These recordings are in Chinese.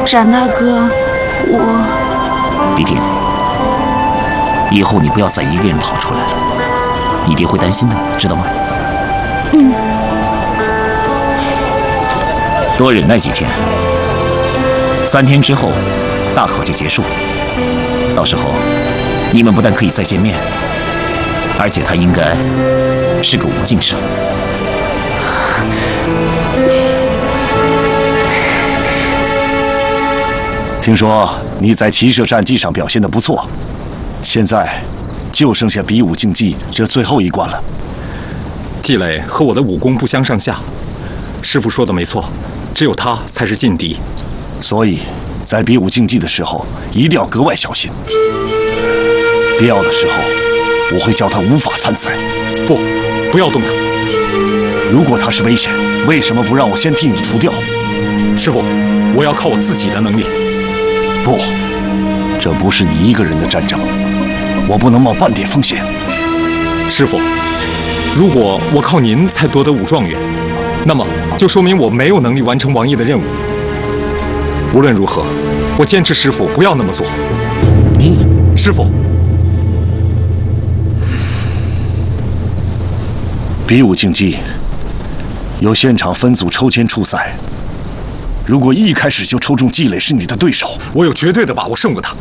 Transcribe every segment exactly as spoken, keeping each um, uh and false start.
展大哥，我…… 迪婷，以后你不要再一个人跑出来了，你爹会担心的，知道吗？ 嗯。 多忍耐几天，三天之后，大考就结束。到时候，你们不但可以再见面，而且他应该是个武进生。 听说你在骑射战绩上表现得不错，现在就剩下比武竞技这最后一关了。 季磊和我的武功不相上下，师傅说的没错，只有他才是劲敌。 所以，在比武竞技的时候一定要格外小心。必要的时候，我会叫他无法参赛。 不，不要动他。 如果他是危险，为什么不让我先替你除掉？ 师傅，我要靠我自己的能力。 不，这不是你一个人的战争，我不能冒半点风险。 师傅，如果我靠您才夺得武状元，那么就说明我没有能力完成王爷的任务。无论如何，我坚持师傅不要那么做。 你， 师傅， 比武竞技有现场分组抽签初赛。如果一开始就抽中季磊是你的对手， 我有绝对的把握胜过他。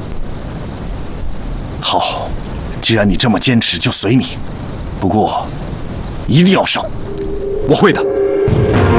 好，既然你这么坚持，就随你。不过，一定要上。 我会的。